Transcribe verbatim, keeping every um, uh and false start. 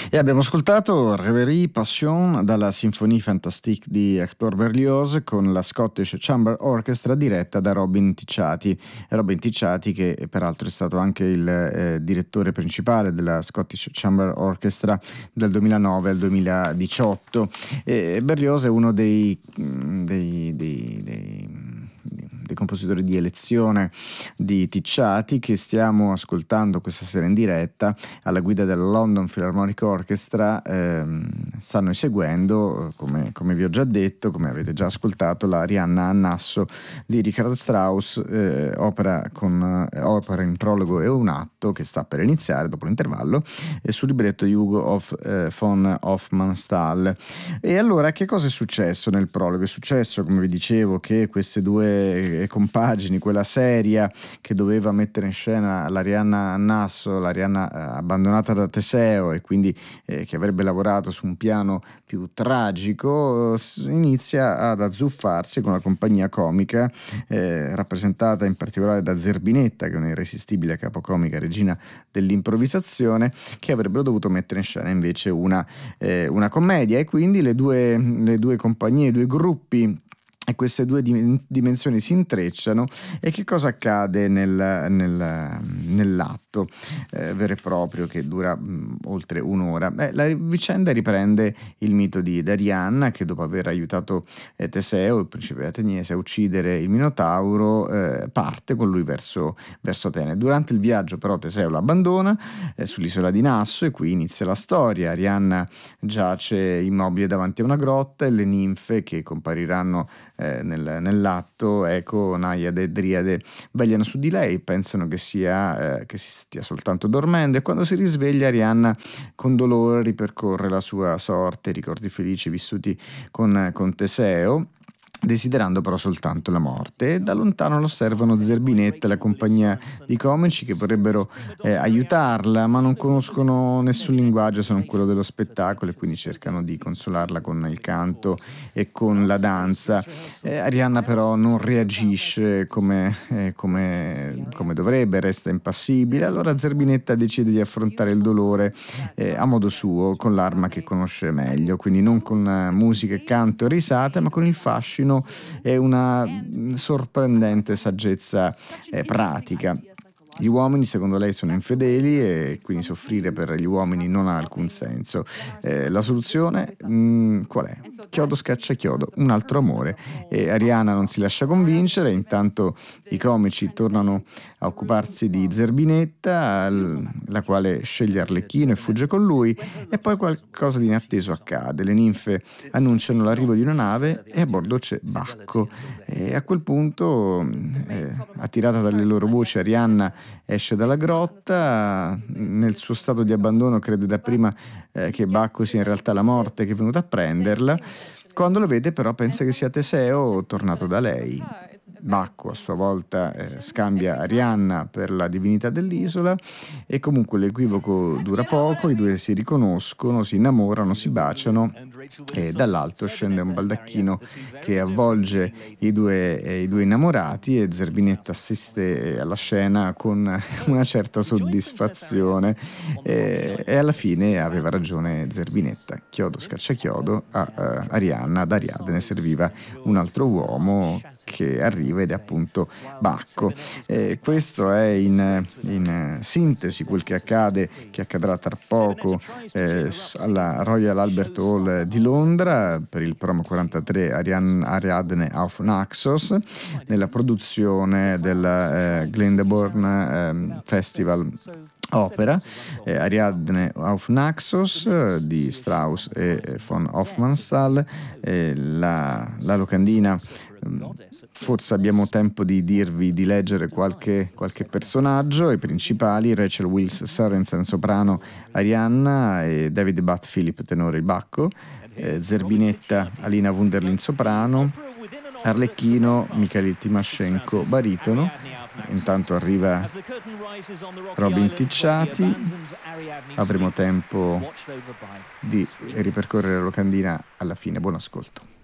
E abbiamo ascoltato Reverie Passion dalla Symphonie Fantastique di Hector Berlioz con la Scottish Chamber Orchestra diretta da Robin Ticciati. Robin Ticciati, che peraltro è stato anche il eh, direttore principale della Scottish Chamber Orchestra dal duemilanove al duemiladiciotto. E Berlioz è uno dei, dei, dei, dei dei compositori di elezione di Ticciati, che stiamo ascoltando questa sera in diretta alla guida della London Philharmonic Orchestra. Ehm, stanno eseguendo, come, come vi ho già detto, come avete già ascoltato, la Arianna a Nasso di Richard Strauss, eh, opera, con, eh, opera in prologo e un atto che sta per iniziare dopo l'intervallo, e sul libretto di Hugo Hof, eh, von Hofmannsthal. E allora, che cosa è successo nel prologo? È successo, come vi dicevo, che queste due compagini, quella seria che doveva mettere in scena l'Arianna a Nasso, l'Arianna eh, abbandonata da Teseo, e quindi eh, che avrebbe lavorato su un piano più tragico, eh, inizia ad azzuffarsi con una compagnia comica eh, rappresentata in particolare da Zerbinetta, che è un'irresistibile capocomica regina dell'improvvisazione, che avrebbero dovuto mettere in scena invece una, eh, una commedia. E quindi le due, le due compagnie, i due gruppi e queste due dimensioni si intrecciano. E che cosa accade nel, nel, nell'atto eh, vero e proprio, che dura mh, oltre un'ora? Beh, la vicenda riprende il mito di Arianna, che dopo aver aiutato eh, Teseo, il principe ateniese, a uccidere il Minotauro, eh, parte con lui verso, verso Atene. Durante il viaggio però Teseo lo abbandona eh, sull'isola di Nasso, e qui inizia la storia. Arianna giace immobile davanti a una grotta, e le ninfe che compariranno Eh, nel, nell'atto, Eco, Naiade e Driade, vegliano su di lei, pensano che sia eh, che si stia soltanto dormendo, e quando si risveglia Arianna con dolore ripercorre la sua sorte, i ricordi felici vissuti con, con Teseo, desiderando però soltanto la morte. E da lontano lo osservano Zerbinetta e la compagnia di comici, che vorrebbero eh, aiutarla, ma non conoscono nessun linguaggio se non quello dello spettacolo, e quindi cercano di consolarla con il canto e con la danza. Eh, Arianna però non reagisce come, eh, come, come dovrebbe, resta impassibile. Allora Zerbinetta decide di affrontare il dolore eh, a modo suo, con l'arma che conosce meglio, quindi non con eh, musica e canto e risate, ma con il fascino e una sorprendente saggezza eh, pratica. Gli uomini, secondo lei, sono infedeli, e quindi soffrire per gli uomini non ha alcun senso. Eh, la soluzione mh, qual è? Chiodo scaccia chiodo, un altro amore. E Arianna non si lascia convincere. Intanto i comici tornano a occuparsi di Zerbinetta, la quale sceglie Arlecchino e fugge con lui, e poi qualcosa di inatteso accade. Le ninfe annunciano l'arrivo di una nave, e a bordo c'è Bacco. E a quel punto, eh, attirata dalle loro voci, Arianna esce dalla grotta. Nel suo stato di abbandono crede dapprima eh, che Bacco sia in realtà la morte che è venuta a prenderla. Quando lo vede però pensa che sia Teseo tornato da lei. Bacco a sua volta eh, scambia Arianna per la divinità dell'isola, e comunque l'equivoco dura poco. I due si riconoscono, si innamorano, si baciano, e dall'alto scende un baldacchino che avvolge i due, eh, i due innamorati, e Zerbinetta assiste alla scena con una certa soddisfazione, eh, e alla fine aveva ragione Zerbinetta. Chiodo scaccia chiodo, a, a Arianna, ad Ariadne serviva un altro uomo che arriva, ed è appunto Bacco. Eh, questo è in, in sintesi quel che accade, che accadrà tra poco eh, alla Royal Albert Hall di Londra per il promo quarantatré Arian- Ariadne auf Naxos, nella produzione del eh, Glyndebourne eh, Festival Opera, eh, Ariadne auf Naxos eh, di Strauss e eh, von Hofmannsthal. Eh, la, la locandina, forse abbiamo tempo di dirvi di leggere qualche, qualche personaggio. I principali: Rachel Wills Sorensen soprano Arianna, e David Butt Philip tenore il Bacco, eh, Zerbinetta Alina Wunderlin soprano, Arlecchino Mikhail Timashenko baritono. Intanto arriva Robin Ticciati. Avremo tempo di ripercorrere la locandina alla fine. Buon ascolto.